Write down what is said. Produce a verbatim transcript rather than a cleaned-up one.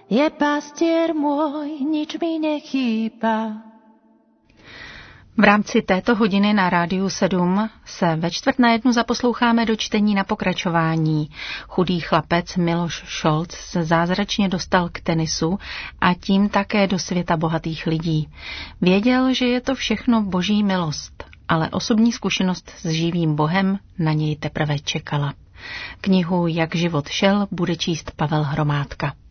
je pastier môj, nič mi nechýba. V rámci této hodiny na Rádiu sedm se ve čtvrt na jednu zaposloucháme do čtení na pokračování. Chudý chlapec Miloš Šolc se zázračně dostal k tenisu a tím také do světa bohatých lidí. Věděl, že je to všechno boží milost, ale osobní zkušenost s živým Bohem na něj teprve čekala. Knihu Jak život šel bude číst Pavel Hromádka.